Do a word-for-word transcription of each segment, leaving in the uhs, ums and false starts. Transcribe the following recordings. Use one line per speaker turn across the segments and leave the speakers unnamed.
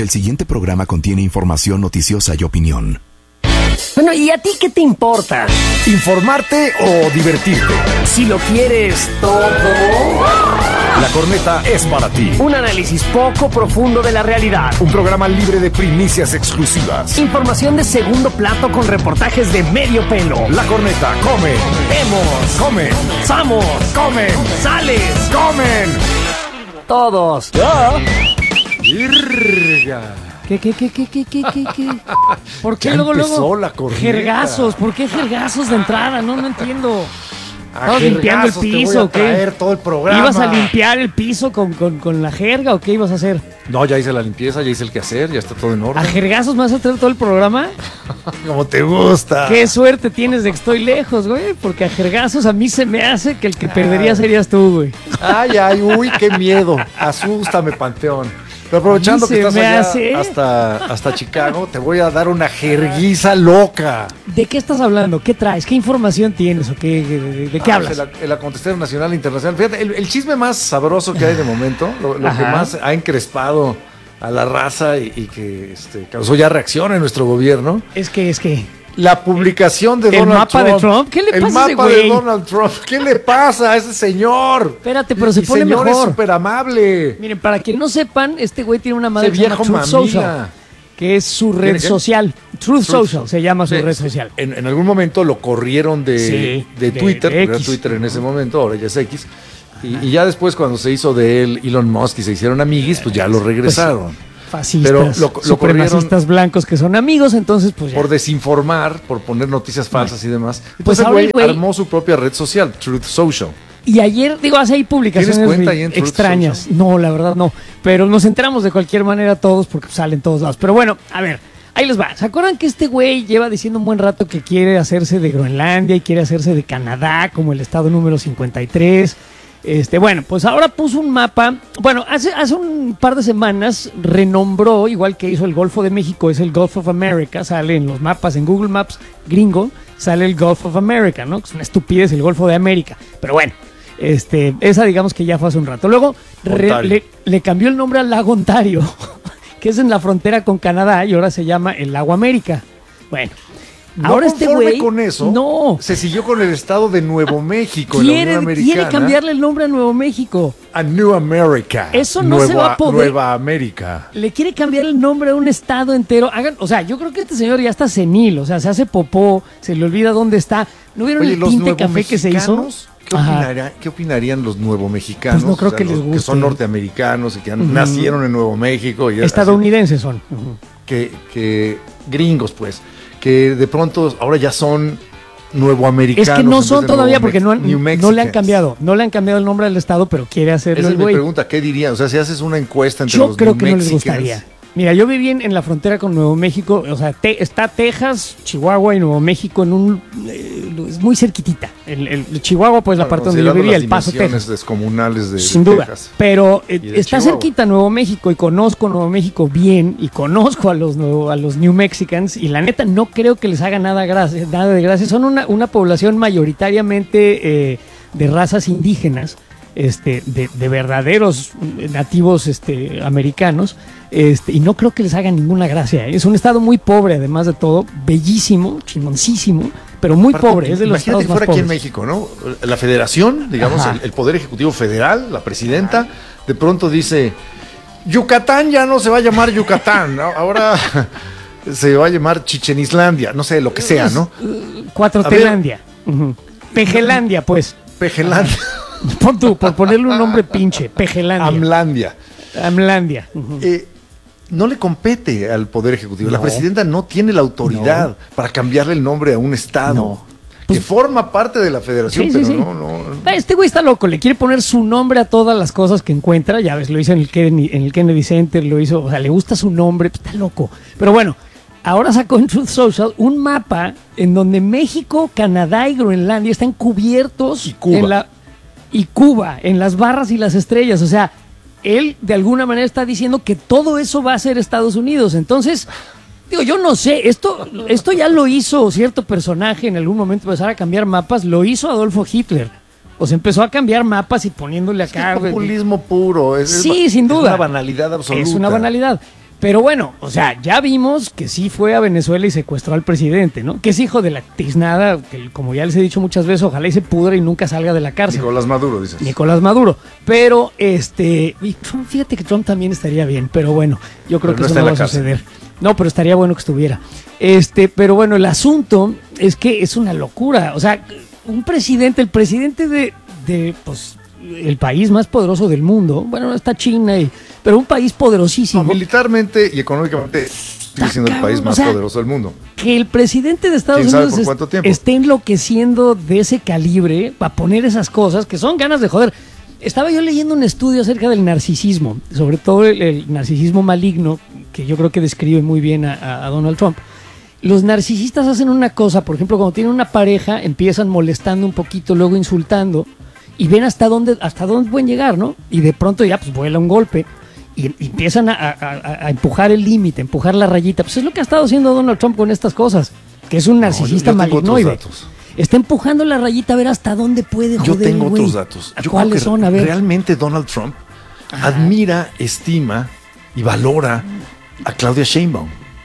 El siguiente programa contiene información noticiosa y opinión.
Bueno, ¿y a ti qué te importa?
¿Informarte o divertirte?
Si lo quieres todo.
La Corneta es para ti.
Un análisis poco profundo de la realidad.
Un programa libre de primicias exclusivas.
Información de segundo plato con reportajes de medio pelo.
La Corneta come.
Vemos.
Come.
Samos.
Comen.
Sales.
Comen.
Todos.
¡Ah! ¡Irga!
¿Qué, qué, qué, qué, qué, qué, qué, qué? ¿Por qué
Ya
luego,
empezó
luego?
la corneta.
Jergazos, ¿por qué jergazos de entrada? No, no entiendo.
A
¿Estabas limpiando el
jergazos te voy
piso
a
o qué?
traer todo el programa.
¿Ibas a limpiar el piso con, con, con la jerga o qué ibas a hacer?
No, ya hice la limpieza, ya hice el quehacer, ya está todo en
¿A
orden.
jergazos me vas a traer todo el programa?
Como te gusta.
Qué suerte tienes de que estoy lejos, güey, porque a jergazos a mí se me hace que el que perdería serías tú, güey.
Ay, ay, uy, qué miedo. Asústame, Panteón. Pero aprovechando
A mí
que
se
estás
me
allá
hace.
hasta, hasta Chicago, te voy a dar una jerguiza loca.
¿De qué estás hablando? ¿Qué traes? ¿Qué información tienes o qué, de, de qué
Ah,
hablas?
pues el, el acontecer nacional e internacional. Fíjate, el, el chisme más sabroso que hay de momento, lo, lo que
Ajá.
más ha encrespado a la raza y, y que este, causó ya reacción en nuestro gobierno,
Es que, es que...
la publicación de
¿El
Donald
mapa
Trump.
de Trump? ¿Qué le
el
pasa a ese
mapa de
güey?
Donald Trump. ¿Qué le pasa a ese señor?
Espérate, pero se
El
pone
señor
mejor.
es súper amable.
Miren, para quien no sepan, este güey tiene una madre
Ese
que se llama
viejo
Truth
mamila.
Social, que es su red
¿Tiene qué?
social. Truth,
Truth
Social se llama su
Sí,
red
sí.
social.
En, en algún momento lo corrieron de,
Sí,
de
de-
Twitter,
de
porque era
X.
Twitter en ese momento, ahora ya es X. Y, y ya después, cuando se hizo de él Elon Musk y se hicieron amiguis, pues ya lo regresaron.
Fascistas,
Pero lo- lo
supremacistas
corrieron
blancos que son amigos, entonces pues ya.
Por desinformar, por poner noticias falsas y demás.
Pues
Entonces
ahora
el
el
güey
güey-
armó su propia red social, Truth Social.
Y ayer, digo, hace ahí publicaciones
¿Tienes cuenta
muy
ahí en Truth
extrañas.
Social?
No, la verdad no. Pero nos enteramos de cualquier manera todos porque salen todos lados. Pero bueno, a ver, ahí les va. ¿Se acuerdan que este güey lleva diciendo un buen rato que quiere hacerse de Groenlandia y quiere hacerse de Canadá como el estado número cincuenta y tres? Este, bueno, pues ahora puso un mapa. Bueno, hace, hace un par de semanas renombró, igual que hizo el Golfo de México, es el Gulf of America, sale en los mapas, en Google Maps gringo, sale el Gulf of America, ¿no? Es una estupidez el Golfo de América. Pero bueno, este, esa digamos que ya fue hace un rato. Luego re-
Ontario.
le, le cambió el nombre al lago Ontario, que es en la frontera con Canadá y ahora se llama el lago América. Bueno.
No
Ahora este
conforme
güey
con eso,
no
se siguió con el estado de Nuevo México en la
quiere,
Unión Americana.
quiere cambiarle el nombre a Nuevo México.
A New America.
Eso no
Nueva,
se va a poder.
Nueva América.
Le quiere cambiar el nombre a un estado entero. Hagan, o sea, yo creo que este señor ya está senil, o sea, se hace popó, se le olvida dónde está. ¿No vieron
Oye,
el
los
tinte café que se hizo?
nuevomexicanos, ¿Qué,
Ajá.
opinaría- ¿Qué opinarían los nuevo mexicanos?
Pues no creo que les
los
guste.
Que son norteamericanos y que han-
Ujú.
nacieron en Nuevo México. Y así,
Estadounidenses son. Ujú.
que, que gringos, pues. Que de pronto ahora ya son nuevoamericanos.
Es que no
en vez
son
de
todavía
Nuevo
porque no, han-
Mex- New
no le han
Mexicans.
cambiado. No le han cambiado el nombre del estado, pero quiere hacerlo
Esa
el
es mi
güey.
pregunta. ¿Qué dirían? O sea, si haces una encuesta entre
Yo
los
creo
New
que no les
Mexicans,
gustaría. Mira, yo viví en, en la frontera con Nuevo México, o sea, te- está Texas, Chihuahua y Nuevo México en un... eh, es muy cerquitita. El, el- el Chihuahua, pues la
Bueno,
parte donde yo
considerando
vivía,
las
El Paso,
dimensiones
Texas.
descomunales de, de
Sin duda,
Texas.
pero eh,
Y de
está
Chihuahua.
cerquita Nuevo México y conozco Nuevo México bien y conozco a los nuevo- a los New Mexicans y la neta no creo que les haga nada, gracia, nada de gracia. Son una, una población mayoritariamente eh, de razas indígenas, este, de, de verdaderos nativos este, americanos, este, y no creo que les haga ninguna gracia. Es un estado muy pobre, además de todo, bellísimo, chingoncísimo, pero muy
Aparte,
pobre, es de los
imagínate
estados
que
más
fuera aquí en
pobres.
México, ¿no? La federación, digamos,
Ajá.
el, el Poder Ejecutivo Federal, la presidenta, de pronto dice, Yucatán ya no se va a llamar Yucatán, ¿no? Ahora se va a llamar Chichen Islandia, no sé, lo que sea, ¿no?
Cuatrotelandia. Ujú. Pejelandia, pues.
Pejelandia,
Pon tú, por ponerle un nombre pinche. Pejelandia.
Amlandia.
Amlandia. Ujú.
Eh, no le compete al Poder Ejecutivo. La
No.
presidenta no tiene la autoridad para cambiarle el nombre a un estado.
No.
Que
Pues-
forma parte de la federación,
Sí, sí,
pero
sí.
no, no.
Ah, Este güey está loco, le quiere poner su nombre a todas las cosas que encuentra. Ya ves, lo hizo en el Kennedy, en el Kennedy Center, lo hizo, o sea, le gusta su nombre, pues, está loco. Pero bueno, ahora sacó en Truth Social un mapa en donde México, Canadá y Groenlandia están cubiertos
Y Cuba.
en la y Cuba en las barras y las estrellas. O sea, él de alguna manera está diciendo que todo eso va a ser Estados Unidos. Entonces, digo, yo no sé, esto, esto ya lo hizo cierto personaje en algún momento, empezar a cambiar mapas, lo hizo Adolfo Hitler. O sea, empezó a cambiar mapas y poniéndole
Es que
acá.
es populismo puro. Es, es
Sí,
ba-
sin
es
duda.
una banalidad absoluta.
Es una banalidad. Pero bueno, o sea, ya vimos que sí fue a Venezuela y secuestró al presidente, ¿no? Que es hijo de la tiznada, que como ya les he dicho muchas veces, ojalá y se pudra y nunca salga de la cárcel.
Nicolás Maduro, dices.
Nicolás Maduro. Pero, este, y Trump, fíjate que Trump también estaría bien, pero bueno, yo creo
Pero
que
no
eso no
está
va a
en la
suceder. No, pero estaría bueno que estuviera. Este, pero bueno, el asunto es que es una locura. O sea, un presidente, el presidente de, de pues, el país más poderoso del mundo, bueno, no está China, y, pero un país poderosísimo.
No, militarmente y económicamente sigue siendo el país más
o sea,
poderoso del mundo.
Que el presidente de Estados
¿Quién sabe
Unidos
por
es-
cuánto tiempo?
esté enloqueciendo de ese calibre para poner esas cosas que son ganas de joder. Estaba yo leyendo un estudio acerca del narcisismo, sobre todo el, el narcisismo maligno, que yo creo que describe muy bien a, a- a Donald Trump. Los narcisistas hacen una cosa, por ejemplo, cuando tienen una pareja, empiezan molestando un poquito, luego insultando, y ven hasta dónde, hasta dónde pueden llegar, ¿no? Y de pronto ya pues vuela un golpe, y, y empiezan a, a- a- a empujar el límite, empujar la rayita. Pues es lo que ha estado haciendo Donald Trump con estas cosas, que es un narcisista
yo- yo tengo otros
malignoide.
datos.
Está empujando la rayita a ver hasta dónde puede joder.
Yo tengo
güey.
otros datos.
¿A
Yo creo
¿Cuáles
que
son? A ver.
realmente Donald Trump admira, estima y valora a Claudia Sheinbaum.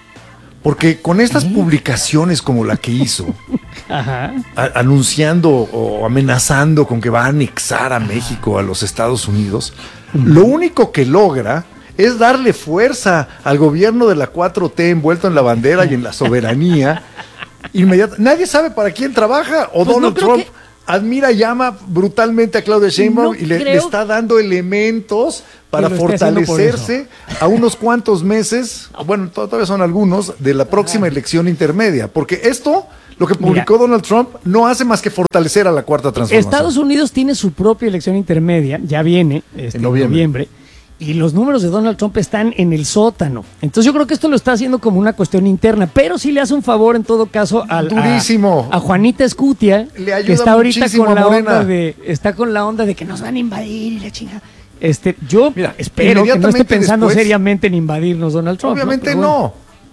Porque con estas publicaciones como la que hizo,
Ajá.
a- anunciando o amenazando con que va a anexar a México a los Estados Unidos, lo único que logra es darle fuerza al gobierno de la cuatro T envuelto en la bandera y en la soberanía. Inmediata. Nadie sabe para quién trabaja o
Pues no
Donald
creo
Trump
que-
admira y llama brutalmente a Claudia Sheinbaum
No
y le,
creo-
le está dando elementos para
lo esté haciendo por
fortalecerse a unos cuantos meses, bueno, to- todavía son algunos, de la próxima elección intermedia. Porque esto, lo que publicó
Mira.
Donald Trump, no hace más que fortalecer a la cuarta transformación.
Estados Unidos tiene su propia elección intermedia, ya viene este,
En
en
noviembre.
noviembre, y los números de Donald Trump están en el sótano. Entonces yo creo que esto lo está haciendo como una cuestión interna, pero sí le hace un favor en todo caso al, a-
Durísimo.
A, Juanita Escutia,
Le ayuda
que está ahorita
muchísimo
con
a
la
Morena.
onda de está con la onda de que nos van a invadir y la chingada. Este, yo
Mira,
espero que no esté
inmediatamente
pensando
después-
seriamente en invadirnos Donald Trump.
Obviamente
Pero bueno.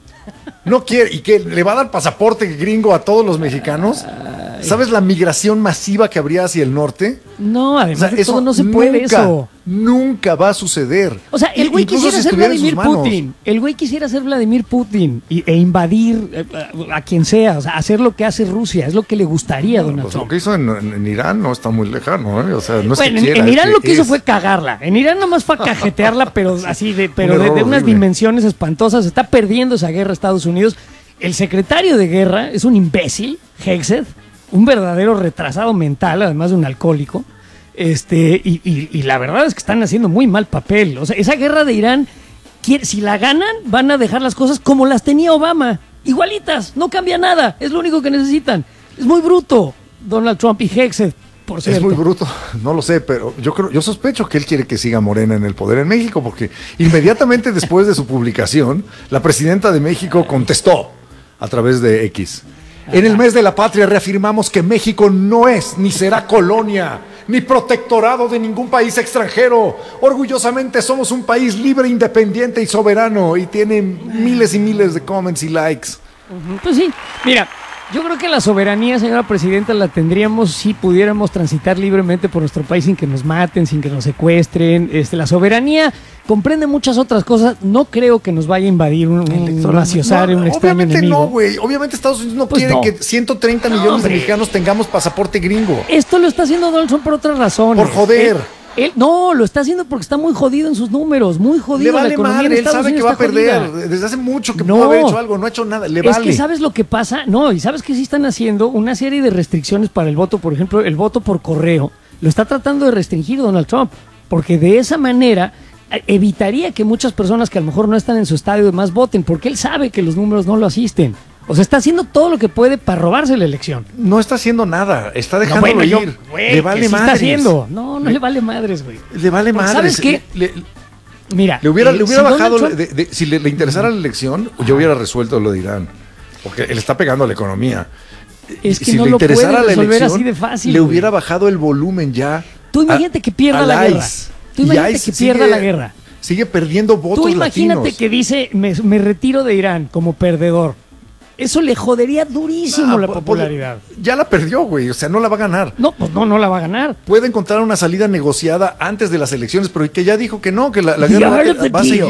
no. No quiere. ¿Y que le va a dar pasaporte gringo a todos los mexicanos? ¿Sabes la migración masiva que habría hacia el norte?
No,
O
además
sea,
de
eso
todo no se puede
nunca,
eso.
Nunca va a suceder.
O sea, el güey
Incluso
quisiera
si
ser
estuviera en sus
Vladimir
manos.
Putin. El güey quisiera ser Vladimir Putin y, e invadir eh, a, a quien sea. O sea, hacer lo que hace Rusia. Es lo que le gustaría a Donald
Pues lo
Trump.
que hizo en, en- en Irán no está muy lejano, ¿eh? O sea, no es
Bueno,
que
en,
quiera,
en
es
Irán lo que hizo
es.
fue cagarla. En Irán nomás fue a cajetearla, pero así de, pero
Un
de,
error
de unas
horrible.
dimensiones espantosas. Está perdiendo esa guerra Estados Unidos. El secretario de guerra es un imbécil, Hegseth, un verdadero retrasado mental, además de un alcohólico. Este, y, y- y la verdad es que están haciendo muy mal papel. O sea, esa guerra de Irán, quiere- si la ganan, van a dejar las cosas como las tenía Obama. Igualitas, no cambia nada. Es lo único que necesitan. Es muy bruto, Donald Trump y Hegseth, por cierto.
Es muy bruto, no lo sé, pero yo creo, yo sospecho que él quiere que siga Morena en el poder en México, porque inmediatamente después de su publicación, la presidenta de México contestó a través de X. En el mes de la patria reafirmamos que México no es ni será colonia, ni protectorado de ningún país extranjero. Orgullosamente somos un país libre, independiente y soberano, y tiene miles y miles de comments y likes.
Pues sí, mira, yo creo que la soberanía, señora presidenta, la tendríamos si pudiéramos transitar libremente por nuestro país sin que nos maten, sin que nos secuestren. Este, la soberanía comprende muchas otras cosas. No creo que nos vaya a invadir un, un raciosar,
No,
un extraño
obviamente
enemigo.
no, güey. Obviamente Estados Unidos no
Pues
quiere
no.
que ciento treinta millones
hombre.
de mexicanos tengamos pasaporte gringo.
Esto lo está haciendo Donald Trump por otras razones.
Por joder.
Él- él- no, lo está haciendo porque está muy jodido en sus números, muy jodido.
Le
la
vale
economía en
madre, él
Estados
sabe que
Unidos
va a
está
perder.
jodida.
Desde hace mucho que
No.
pudo haber hecho algo, no ha hecho nada. Le
Es
vale.
que ¿sabes lo que pasa? No, y ¿sabes que sí están haciendo? Una serie de restricciones para el voto, por ejemplo, el voto por correo, lo está tratando de restringir Donald Trump, porque de esa manera eh, evitaría que muchas personas que a lo mejor no están en su estadio más voten, porque él sabe que los números no lo asisten. O sea, está haciendo todo lo que puede para robarse la elección.
No está haciendo nada, está
No,
dejándolo
bueno, yo-
ir.
güey,
le vale
que sí
madres.
está haciendo. No, no le vale madres, güey.
Le vale
Porque
madres.
¿sabes qué?
Le,
Mira,
le hubiera,
eh,
le hubiera
si Donald
bajado,
Trump-
de- de- si le, le interesara la elección, yo hubiera resuelto lo de Irán. Porque él está pegando a la economía.
Es que
si
no
le
lo
interesara
puede
la
resolver
elección,
así de fácil,
le
güey.
hubiera bajado el volumen ya.
Tú imagínate
a-
que pierda
al
la guerra.
ICE.
Tú
Y
imagínate
ICE
que pierda
sigue-
la guerra.
Sigue perdiendo votos
Tú imagínate
latinos.
que dice, me, me retiro de Irán como perdedor. Eso le jodería durísimo
Ah,
la
po-
popularidad.
po- Ya la perdió, güey. O sea, no la va a ganar.
No, pues no, no la va a ganar.
Puede encontrar una salida negociada antes de las elecciones, pero que ya dijo que no, que la, la
The
guerra
art of the
va a
deal.
seguir.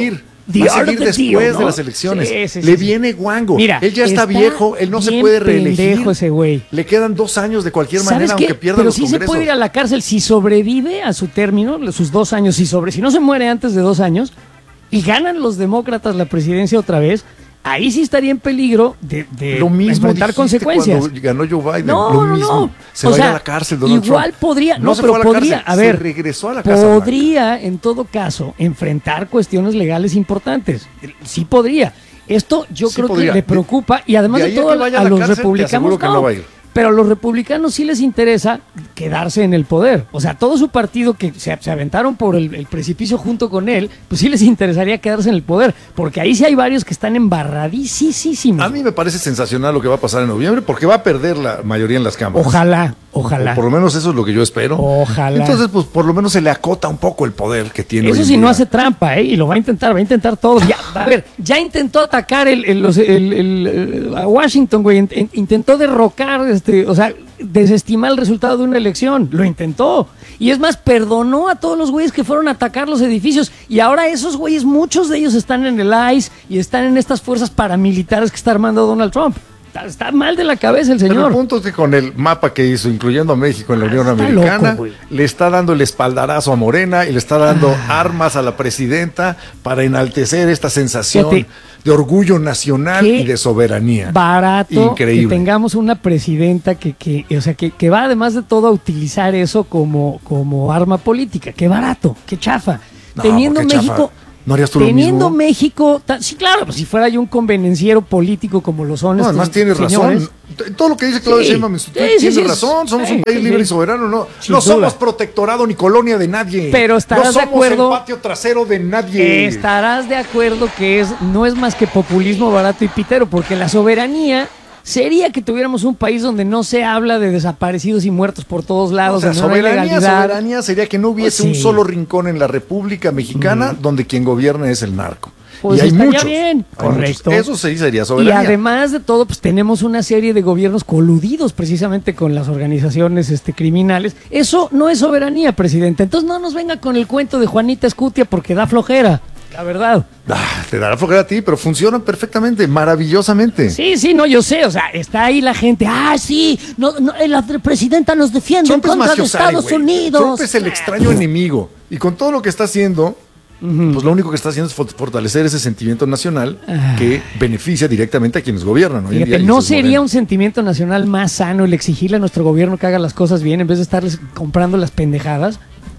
The
Va a
art
seguir
of the
después
deal, ¿no?
de las elecciones.
Sí, sí,
Le
sí,
viene guango.
Mira,
él ya está,
está
viejo, él no se
bien
puede reelegir.
pendejo ese güey.
Le quedan dos años de cualquier
¿Sabes
manera,
qué?
aunque pierda
Pero
los
sí
congresos.
se puede ir a la cárcel si sobrevive a su término, sus dos años, si sobre, si no se muere antes de dos años y ganan los demócratas la presidencia otra vez. Ahí sí estaría en peligro de, de
lo mismo
enfrentar consecuencias.
Cuando ganó Joe Biden,
No,
lo
no,
mismo.
no.
Se
O
va a ir
sea,
a la cárcel, Donald
igual
Trump.
podría, no,
se
pero
fue a la
podría,
cárcel,
a ver,
se regresó a la casa.
podría en todo caso enfrentar cuestiones legales importantes. Sí podría. Esto yo
Sí
creo
podría.
que le preocupa y además
de
de,
ahí a
todo
que vaya
a,
a la
los
cárcel, te
republicanos
aseguro que no va a ir.
Pero a los republicanos sí les interesa quedarse en el poder. O sea, todo su partido que se, se aventaron por el, el precipicio junto con él, pues sí les interesaría quedarse en el poder. Porque ahí sí hay varios que están embarradísimos.
A mí me parece sensacional lo que va a pasar en noviembre, porque va a perder la mayoría en las cámaras.
Ojalá, ojalá.
O por lo menos eso es lo que yo espero.
Ojalá.
Entonces, pues por lo menos se le acota un poco el poder que tiene.
Eso
hoy en
sí no
día.
hace trampa, ¿eh? Y lo va a intentar, va a intentar todo. Ya, a ver, ya intentó atacar el, el- los- el- el- el- a Washington, güey. In- Intentó derrocar, este, o sea, desestimar el resultado de una elección. Lo intentó. Y es más, perdonó a todos los güeyes que fueron a atacar los edificios. Y ahora esos güeyes, muchos de ellos están en el I C E y están en estas fuerzas paramilitares que está armando Donald Trump. Está, está mal de la cabeza el
Pero
señor.
el punto es que con el mapa que hizo, incluyendo a México en la Unión
está
Americana,
loco, güey.
le está dando el espaldarazo a Morena y le está dando
Ah.
armas a la presidenta para enaltecer esta sensación
Fíjate.
de orgullo nacional
Qué
y de soberanía.
Barato
Increíble.
que tengamos una presidenta que, que o sea, que, que va además de todo a utilizar eso como, como arma política. Qué barato, qué chafa.
No,
Teniendo
qué chafa.
México...
¿No harías tú lo
Teniendo
mismo?
México, ta- sí, claro, pues si fuera yo un convenenciero político como lo son
No,
estos
además tienes
señores.
razón. T- Todo lo que dice Claudia
Sí.
Sheinbaum en su
Sí,
tweet
sí,
tiene
sí,
razón. Somos
sí,
un país
sí,
libre
sí.
y soberano. No,
Sin
no
duda.
somos protectorado ni colonia de nadie.
Pero estarás
no
de
somos
acuerdo-
el patio trasero de nadie.
Estarás de acuerdo que es no es más que populismo barato y pitero, porque la soberanía sería que tuviéramos un país donde no se habla de desaparecidos y muertos por todos
O
lados,
sea,
donde no hay
soberanía,
legalidad.
soberanía sería que no hubiese
Pues
un
sí.
solo rincón en la República Mexicana donde quien gobierna es el narco.
Pues
y hay
estaría
muchos.
bien,
hay muchos.
correcto.
Eso sí sería
Y
soberanía.
además de todo, pues tenemos una serie de gobiernos coludidos precisamente con las organizaciones este, criminales. Eso no es soberanía, presidente. Entonces no nos venga con el cuento de Juanita Escutia porque da flojera, la verdad.
Ah, te dará flojera a ti, pero funcionan perfectamente, maravillosamente.
Sí, sí, no, yo sé, o sea, está ahí la gente, ah, sí, no, no, la presidenta nos defiende
Trump
en
es
contra de
mafiosari,
Estados
güey.
Unidos.
Trump es el extraño enemigo. Y con todo lo que está haciendo, pues lo único que está haciendo es for- fortalecer ese sentimiento nacional
Ah.
que beneficia directamente a quienes gobiernan. hoy en
Fíjate,
día, y
¿no
eso es
sería
Morena.
un sentimiento nacional más sano el exigirle a nuestro gobierno que haga las cosas bien en vez de estarles comprando las pendejadas?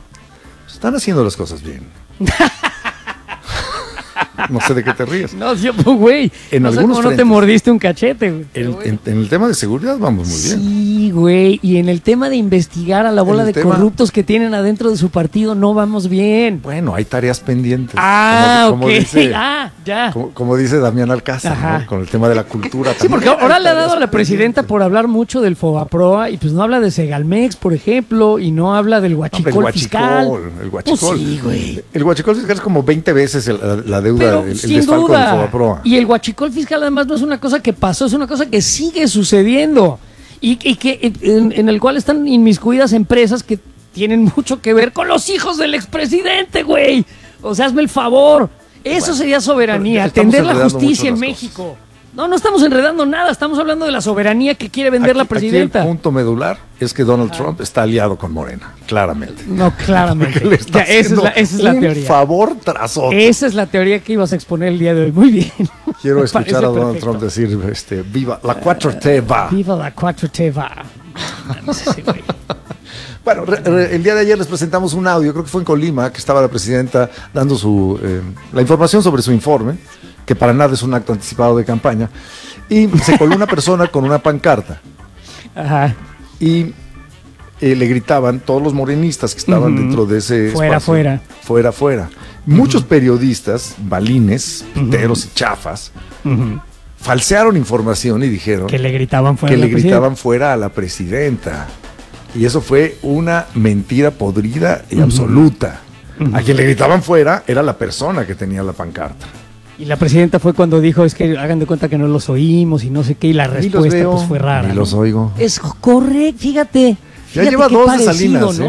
Están haciendo las cosas bien. No sé de qué te ríes.
No, yo, pues, güey,
En
no sé
algunos
cómo no te
frentes.
mordiste un cachete, güey.
En,
Pero bueno.
en- en el tema de seguridad vamos muy bien.
Sí, güey, y en el tema de investigar a la bola
En
de
el tema-
corruptos que tienen adentro de su partido no vamos bien.
Bueno, hay tareas pendientes.
Ah,
como, como
ok,
dice,
ah, ya.
como, como dice Damián Alcázar,
Ajá.
¿no? Con el tema de la cultura.
Sí, porque
también
ahora
hay
le ha dado a
tareas
la presidenta
pendientes.
por hablar mucho del Fobaproa y pues no habla de Segalmex, por ejemplo, y no habla del
Hombre,
huachicol, fiscal.
el huachicol.
Pues sí, güey.
El huachicol fiscal es como veinte veces el- la, la deuda,
Pero
el, el
sin
desfalco del
duda.
Fobaproa.
Y el huachicol fiscal además no es una cosa que pasó, es una cosa que sigue sucediendo. Y, y que en, en el cual están inmiscuidas empresas que tienen mucho que ver con los hijos del expresidente, güey. O sea, hazme el favor. Eso
Bueno,
sería soberanía,
pero ya estamos
atender la
enredando
justicia en
mucho las
México. No, no estamos enredando nada, estamos hablando de la soberanía que quiere vender
Aquí-
la presidenta.
Aquí el punto medular es que Donald Trump está aliado con Morena, claramente.
No, claramente.
Que le está
Ya, esa es
haciendo
la, esa es la
un
teoría.
favor tras otro.
Esa es la teoría que ibas a exponer el día de hoy. Muy bien.
Quiero
Me
escuchar
parece
a Donald
perfecto.
Trump decir, este, viva, la cuatro T va.
Viva la cuatro T va. Mames, ese güey.
Bueno, re- re- el día de ayer les presentamos un audio, creo que fue en Colima, que estaba la presidenta dando su eh, la información sobre su informe, que para nada es un acto anticipado de campaña, y se coló una persona con una pancarta
Ajá.
y eh, le gritaban todos los morenistas que estaban
Ujú.
dentro de ese
Fuera,
espacio,
fuera.
fuera, fuera. Muchos periodistas, balines, piteros y chafas,
Ujú.
falsearon información y dijeron
Que le gritaban fuera.
que
a la
le
presidenta.
gritaban fuera a la presidenta. Y eso fue una mentira podrida y absoluta. A quien le gritaban fuera era la persona que tenía la pancarta.
Y la presidenta fue cuando dijo, es que hagan de cuenta que no los oímos y no sé qué, y la
Ni los
respuesta
veo,
pues fue rara.
ni
¿no?
los oigo.
Es correcto, fíjate.
Ya
fíjate
lleva
qué
dos de
parecido,
Salinas,
¿no?
¿eh?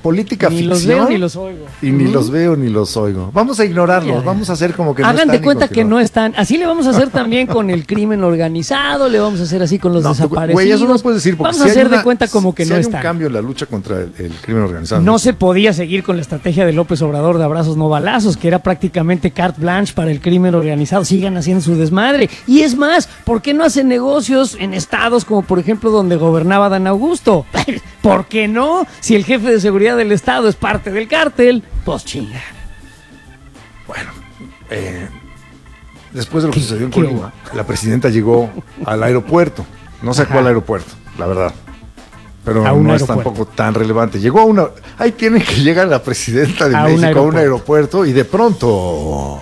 política
Ni
ficción.
los veo ni los oigo.
Y ni
¿Mm?
los veo ni los oigo. Vamos a ignorarlos,
Ya,
vamos a hacer como que no
Hagan
están
de
y
cuenta que
continuar.
no están. Así le vamos a hacer también con el crimen organizado, le vamos a hacer así con los
No,
desaparecidos.
güey, eso no puedes decir, porque
vamos
si
a
hay
hacer
una-
de cuenta como que
si
no
hay
están.
un cambio en la lucha contra el, el crimen organizado.
No se podía seguir con la estrategia de López Obrador de abrazos no balazos, que era prácticamente carte blanche para el crimen organizado. Sigan haciendo su desmadre. Y es más, ¿por qué no hacen negocios en estados como por ejemplo donde gobernaba Dan Augusto? ¿Por qué no? Si el jefe de seguridad del estado es parte del cártel, pues chinga.
Bueno, eh, después de lo que
¿Qué-
sucedió en
qué
Colima, la presidenta llegó al aeropuerto. No sé a
Ajá.
cuál aeropuerto, la verdad. Pero
A
no
un
es
aeropuerto.
tampoco tan relevante. Llegó a una... Ahí tiene que llegar la presidenta de
A un
México a un
aeropuerto.
aeropuerto y de pronto...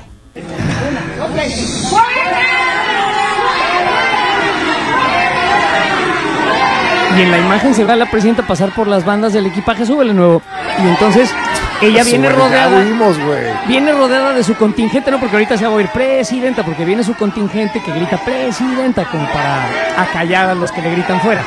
Y en la imagen se ve a la presidenta pasar por las bandas del equipaje, súbele nuevo. Y entonces ella viene
Súbele, ya
rodeada.
oímos, güey.
Viene rodeada de su contingente, no porque ahorita se va a oír presidenta, porque viene su contingente que grita presidenta como para acallar a los que le gritan fuera.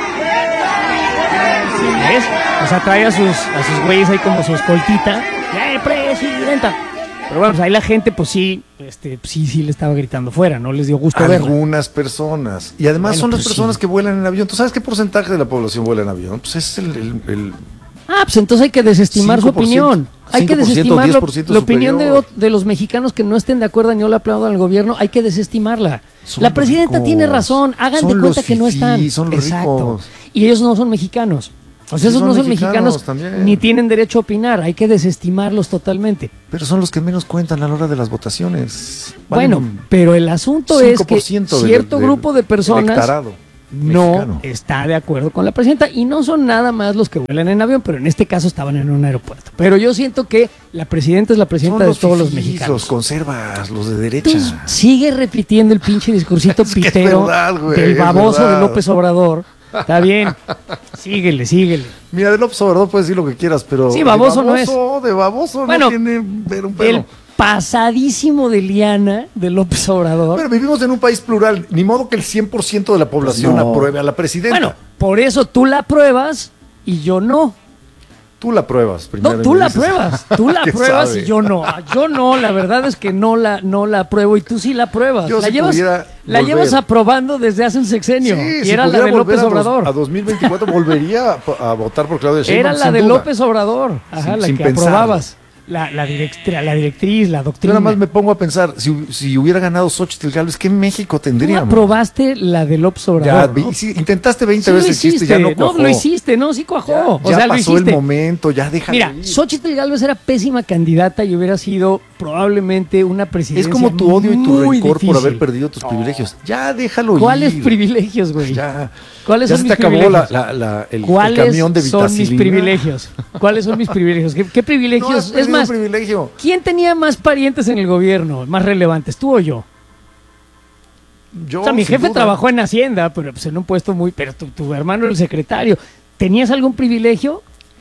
¿Ves? O sea, trae a sus, a sus güeyes ahí como su escoltita. ¡Eh, presidenta! Pero bueno, pues ahí la gente, pues sí, este, sí, sí le estaba gritando fuera, no les dio gusto verla.
Algunas personas. Y además
Bueno,
son las
pues
personas
sí.
que vuelan en avión. ¿Tú sabes qué porcentaje de la población vuela en avión? Pues es el... el- el-
Ah, pues entonces hay que desestimar su
cinco por ciento,
opinión. Hay que
cinco por ciento,
desestimar
diez
lo-
por ciento
la opinión de,
superior.
o- de los mexicanos que no estén de acuerdo ni no le aplaudan al gobierno. Hay que desestimarla.
Son
La presidenta
ricos.
tiene razón. Hagan
Son
de cuenta
los
que no
fifís,
están.
son los
Exacto.
ricos.
Y ellos no son mexicanos. O sea,
Sí,
esos
son
no son
mexicanos
mexicanos,
también.
ni tienen derecho a opinar. Hay que desestimarlos totalmente.
Pero son los que menos cuentan a la hora de las votaciones. Valen
Bueno, pero el asunto es que
cinco por ciento del-
cierto
del
grupo de personas
electorado
no
mexicano.
está de acuerdo con la presidenta y no son nada más los que vuelan en avión, pero en este caso estaban en un aeropuerto. Pero yo siento que la presidenta es la presidenta
Son
de todos los
fifís,
mexicanos.
Los conservas, los de derecha.
Entonces, sigue repitiendo el pinche discursito
Es que es
pitero
verdad, güey,
del
es
baboso de
verdad.
López Obrador. Está bien, síguele, síguele.
Mira, de López Obrador puedes decir lo que quieras, pero
Sí,
de
baboso no
De baboso
Bueno,
no tiene ver un pelo.
El pasadísimo de liana de López Obrador.
Pero vivimos en un país plural, ni modo que el cien por ciento de la población
No.
apruebe a la presidenta.
Bueno, por eso tú la apruebas y yo no.
tú la pruebas primero.
No,
y
tú
me
la
dices,
pruebas, tú la
¿quién
pruebas
sabe?
y yo no. Yo no, la verdad es que no la, no la apruebo y tú sí la pruebas.
Yo
la
si
llevas,
pudiera
la
volver.
llevas aprobando desde hace un sexenio.
Sí,
y
si
era la
pudiera
de
volver
López
a dos-
Obrador.
A dos mil veinticuatro volvería a, a votar por Claudia Sheinbaum.
Era la
sin
de
duda.
López Obrador, ajá,
Sin-
la
sin
que
pensarlo.
aprobabas. La, la, directri- la directriz, la
Yo
doctrina.
nada más me pongo a pensar, si, si hubiera ganado Xochitl Gálvez, ¿qué México
Tú
tendríamos?
aprobaste la de López
Ya,
Obrador.
vi-
¿no?
sí, intentaste veinte
Sí lo
veces el chiste,
hiciste,
ya no cuajó.
lo hiciste, no, sí cuajó.
Ya,
o
ya
sea, lo
pasó
hiciste.
el momento, ya déjalo
Mira,
ir.
Xochitl Gálvez era pésima candidata y hubiera sido probablemente una
Es
presidencia
como tu odio y tu
muy
rencor por
difícil.
haber perdido tus privilegios. Ya déjalo
¿Cuáles
ir.
privilegios, güey?
Ya,
¿Cuáles
ya
son
se
mis
te acabó la,
privilegios?
la- la- el, el
¿Cuáles
camión de
son mis
vitacilina.
privilegios? ¿Cuáles son mis privilegios? ¿Qué, qué
No
privilegios?
has
es
perdido
más,
un privilegio.
¿quién tenía más parientes en el gobierno, más relevantes, tú o yo?
Yo,
O sea, mi
sin
jefe
duda.
trabajó en Hacienda, pero pues, en un puesto muy... Pero tu, tu hermano era el secretario. ¿Tenías algún privilegio?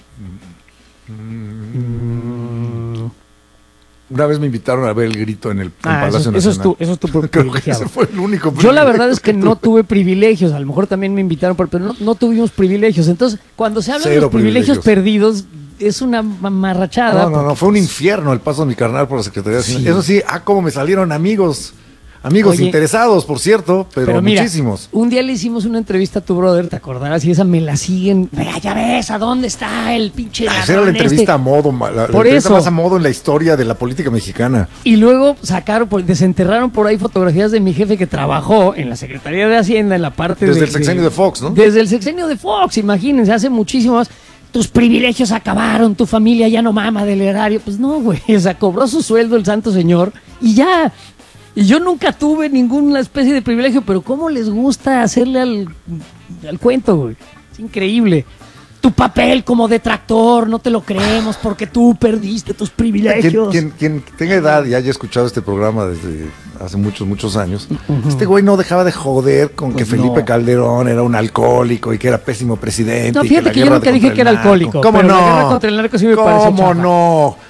Una vez me invitaron a ver el grito en el en
Ah,
Palacio
eso, eso es
Nacional.
tu, eso es tu
Creo que
privilegiado.
ese fue el único
Yo la
privilegio
verdad es que no
tuve.
tuve privilegios, a lo mejor también me invitaron, pero no, no tuvimos privilegios. Entonces, cuando se habla de
Cero
los privilegios,
privilegios.
perdidos, es una mamarrachada.
No, no, no,
porque,
fue un
pues,
infierno el paso de mi carnal por la Secretaría de
Sí.
Hacienda. Eso sí, ah, cómo me salieron amigos. Amigos
Oye,
interesados, por cierto, pero,
Pero mira,
muchísimos.
un día le hicimos una entrevista a tu brother, ¿te acordarás? Y esa me la siguen. Mira, ya ves, ¿a dónde está el pinche
Ah, esa era la
ladrón
entrevista
este?
a modo, ma- la, la
Por
entrevista
eso.
más a modo en la historia de la política mexicana.
Y luego sacaron, pues, desenterraron por ahí fotografías de mi jefe que trabajó en la Secretaría de Hacienda, en la parte
Desde
de...
el sexenio de Fox, ¿no?
Desde el sexenio de Fox, imagínense, hace muchísimo más. Tus privilegios acabaron, tu familia ya no mama del erario. Pues no, güey, o sea, cobró su sueldo el santo señor y ya. Y yo nunca tuve ninguna especie de privilegio, pero ¿cómo les gusta hacerle al, al cuento, güey? Es increíble. Tu papel como detractor, no te lo creemos porque tú perdiste tus
Quien,
privilegios.
quien- quien tenga edad y haya escuchado este programa desde hace muchos, muchos años, este güey no dejaba de joder con que
Pues
Felipe
no.
Calderón era un alcohólico y que era pésimo presidente.
No,
y
fíjate
la
que yo
guerra
nunca
contra
dije
el
que era
narco.
alcohólico,
¿Cómo
pero
no?
la guerra contra el narco sí me pareció
¿Cómo
chafa.
no?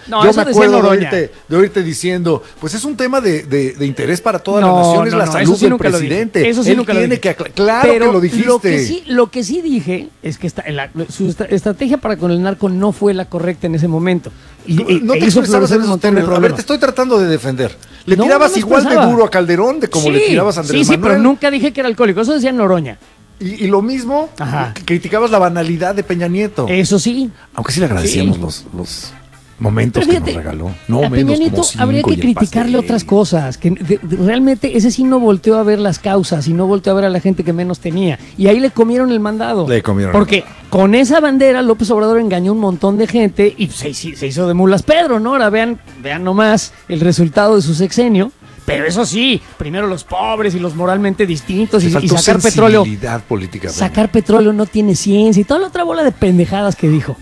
No,
Yo
eso
me
decía
acuerdo de
Noroña.
oírte, de oírte diciendo, pues es un tema de, de, de interés para toda
No,
la nación, es
no,
la
no,
salud
eso sí
del
nunca lo dije.
presidente.
Eso sí
Él
nunca lo
tiene
dije.
que acla- claro
Pero
que lo dijiste.
Lo que sí, lo que sí dije es que esta- la- su estra- estrategia para con el narco no fue la correcta en ese momento. Y, y-
No
e
te
hizo
expresabas
florecer
en
un
esos
montón de
términos. A ver,
problemas.
te estoy tratando de defender. Le
No,
tirabas
no me
igual de
expresaba.
duro a Calderón de como
Sí,
le tirabas a Andrés
Sí, sí,
Manuel.
pero nunca dije que era alcohólico. Eso decía Noroña.
Y, y lo mismo,
Ajá.
criticabas la banalidad de Peña Nieto.
Eso sí.
Aunque sí le agradecíamos
Sí.
los, los momentos
Pero
que
fíjate,
nos regaló. No
a
menos
Peña Nieto
como cinco
habría que
y el
criticarle
pastel.
otras cosas. Que de- de- realmente ese sí no volteó a ver las causas y no volteó a ver a la gente que menos tenía. Y ahí le comieron el mandado.
Le comieron el
Porque con esa bandera López Obrador engañó un montón de gente y se, se hizo de mulas Pedro, ¿no? Ahora vean, vean nomás el resultado de su sexenio. Pero eso sí, primero los pobres y los moralmente distintos
Le
y, y
faltó
sacar petróleo.
sensibilidad política.
Sacar petróleo no tiene ciencia y toda la otra bola de pendejadas que dijo.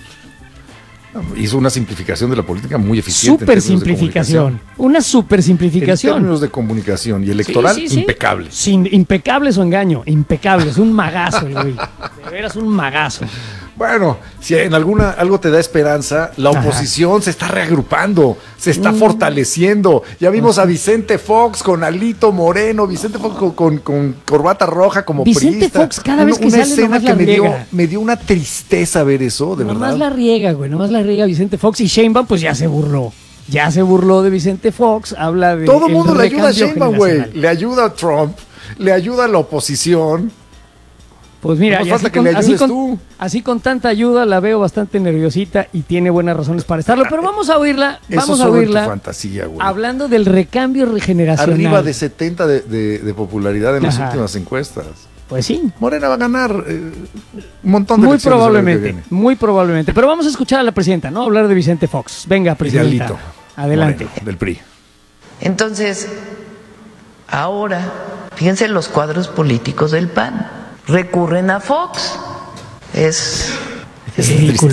Hizo una simplificación de la política muy eficiente. en
Super
términos de
simplificación.
comunicación.
Una super
En
simplificación.
términos de comunicación y electoral,
Sí, sí, sí.
impecable.
Sin, impecable su engaño, impecable, es un magazo el güey. De veras un magazo.
Bueno, si en alguna algo te da esperanza, la
Ajá.
oposición se está reagrupando, se está
Mm.
fortaleciendo. Ya vimos a Vicente Fox con Alito Moreno, Vicente Fox con, con- con corbata roja como
Vicente
priista.
Fox cada vez que
una
sale
escena
nomás
que
la
me dio,
riega.
me dio una tristeza ver eso, de
nomás
verdad.
la riega, güey, nomás la riega Vicente Fox y Sheinbaum pues ya se burló. Ya se burló de Vicente Fox, habla de
Todo el mundo le ayuda a
recambio
Sheinbaum, güey.
generacional.
Le ayuda a Trump, le ayuda a la oposición.
Pues mira,
Nomás
y
falta
así
que
con,
le
así,
ayudes
con,
tú.
así con tanta ayuda la veo bastante nerviosita y tiene buenas razones para estarlo. Pero vamos a oírla,
Eso
vamos a
solo en tu
oírla
fantasía, güey.
hablando del recambio regeneracional.
Arriba de setenta de, de- de popularidad en las
Ajá.
últimas encuestas.
Pues sí,
Morena va a ganar eh, un montón de
muy
elecciones el año que
probablemente,
viene.
muy probablemente. Pero vamos a escuchar a la presidenta, ¿no? Hablar de Vicente Fox. Venga, presidenta.
Idealito.
Adelante.
Moreno, del P R I.
Entonces, ahora, fíjense los cuadros políticos del P A N. Recurren a Fox. Es
Es ridículo.